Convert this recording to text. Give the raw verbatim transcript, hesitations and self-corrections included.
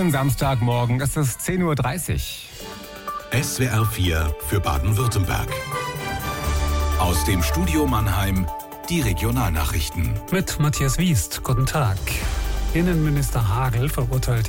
Samstagmorgen, es ist zehn Uhr dreißig. S W R vier für Baden-Württemberg. Aus dem Studio Mannheim die Regionalnachrichten. Mit Matthias Wiest, guten Tag. Innenminister Hagel verurteilt